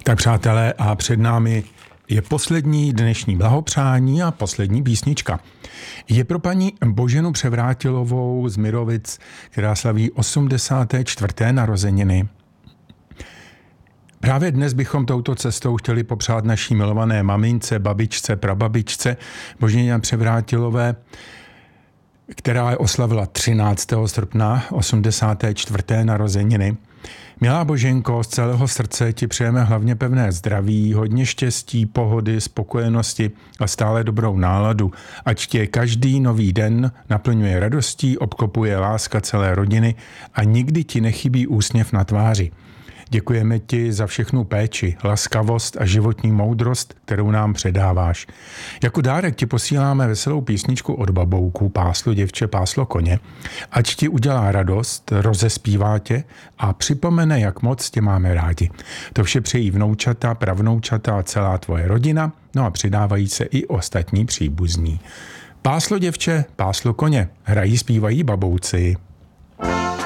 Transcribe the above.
Tak přátelé, a před námi je poslední dnešní blahopřání a poslední písnička. Je pro paní Boženu Převrátilovou z Mirovic, která slaví 84. narozeniny. Právě dnes bychom touto cestou chtěli popřát naší milované mamince, babičce, prababičce Boženě Převrátilové, která oslavila 13. srpna 84. narozeniny. Milá Boženko, z celého srdce ti přejeme hlavně pevné zdraví, hodně štěstí, pohody, spokojenosti a stále dobrou náladu. Ať tě každý nový den naplňuje radostí, obklopuje láska celé rodiny a nikdy ti nechybí úsměv na tváři. Děkujeme ti za všechnu péči, laskavost a životní moudrost, kterou nám předáváš. Jako dárek ti posíláme veselou písničku od Babouků, Páslo děvče, páslo koně. Ať ti udělá radost, rozespívá tě a připomene, jak moc tě máme rádi. To vše přejí vnoučata, pravnoučata a celá tvoje rodina, no a přidávají se i ostatní příbuzní. Páslo děvče, páslo koně. Hrají, zpívají Babouci.